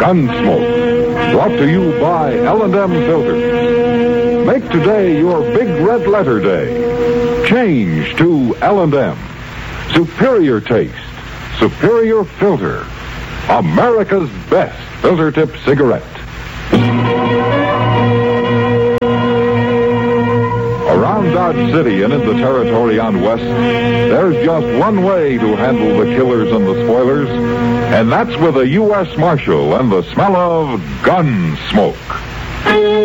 Gunsmoke, brought to you by L&M Filters. Make today your big red letter day. Change to L&M. Superior taste, superior filter. America's best filter tip cigarette. Around Dodge City and in the territory on West, there's just one way to handle the killers and the spoilers, and that's with a U.S. Marshal and the smell of gun smoke.